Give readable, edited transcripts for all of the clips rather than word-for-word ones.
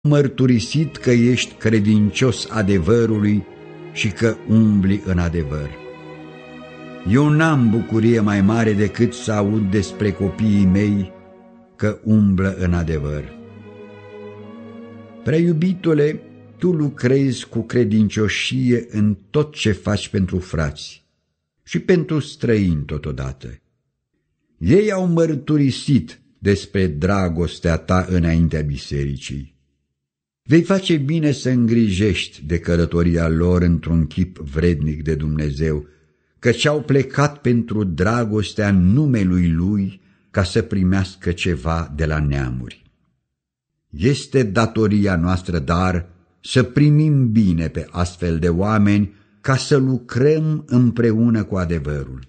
mărturisit că ești credincios adevărului și că umbli în adevăr. Eu n-am bucurie mai mare decât să aud despre copiii mei că umblă în adevăr. Prea iubitule, tu lucrezi cu credincioșie în tot ce faci pentru frați și pentru străini totodată. Ei au mărturisit despre dragostea ta înaintea bisericii. Vei face bine să îngrijești de călătoria lor într-un chip vrednic de Dumnezeu, căci au plecat pentru dragostea numelui Lui ca să primească ceva de la neamuri. Este datoria noastră, dar, să primim bine pe astfel de oameni ca să lucrăm împreună cu adevărul.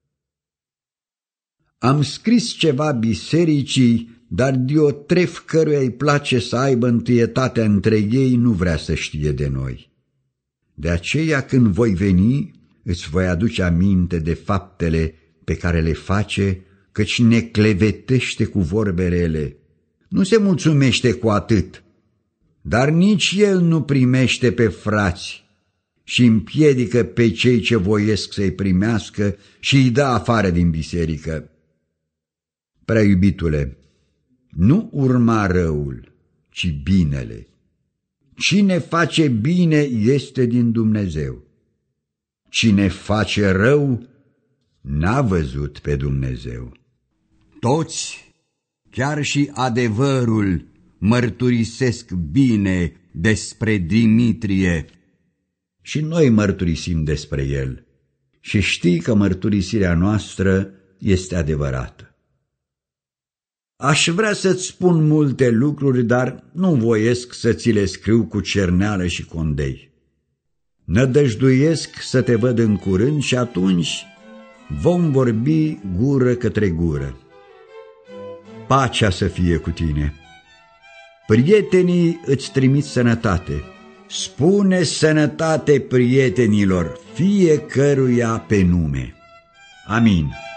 Am scris ceva bisericii, dar Diotref, căruia îi place să aibă întâietatea între ei, nu vrea să știe de noi. De aceea, când voi veni, îți voi aduce aminte de faptele pe care le face, căci ne clevetește cu vorbe rele. Nu se mulțumește cu atât, dar nici el nu primește pe frați și împiedică pe cei ce voiesc să-i primească și îi dă afară din biserică. Prea iubitule, nu urma răul, ci binele. Cine face bine este din Dumnezeu. Cine face rău n-a văzut pe Dumnezeu. Toți, chiar și adevărul, mărturisesc bine despre Dimitrie. Și noi mărturisim despre el și știi că mărturisirea noastră este adevărată. Aș vrea să-ți spun multe lucruri, dar nu voiesc să ți le scriu cu cerneală și condei. Nădăjduiesc să te văd în curând și atunci vom vorbi gură către gură. Pacea să fie cu tine. Prietenii îți trimit sănătate. Spune sănătate prietenilor, fiecăruia pe nume. Amin.